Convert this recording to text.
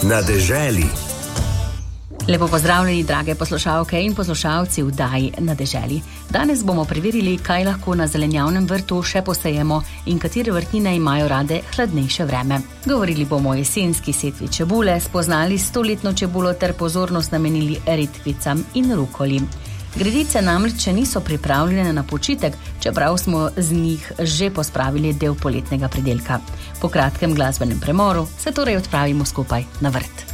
na deželi. Lepo pozdravljeni, drage poslušalke in poslušalci v Daji na deželi. Danes bomo preverili, kaj lahko na zelenjavnem vrtu še posejemo in katere vrtnine imajo rade hladnejše vreme. Govorili bomo o jesenski setvi čebule, spoznali 100-letno čebulo ter pozornost namenili redkvicam in rukoli. Gredice namreč niso pripravljene na počitek, čeprav smo z njih že pospravili del poletnega pridelka. Po kratkem glasbenem premoru se torej odpravimo skupaj na vrt.